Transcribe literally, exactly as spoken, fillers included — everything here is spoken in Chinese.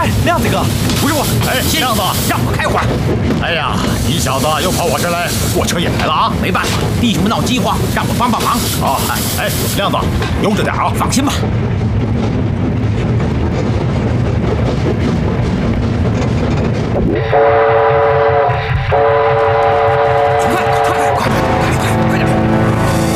哎，亮子哥，不是我， 哎，亮子， 让我开会儿。 哎呀，你小子又跑我这来，我车也来了啊！ 没办法，弟兄们闹饥荒，让我帮帮忙。 啊，哎，亮子，悠着点啊！ 放心吧。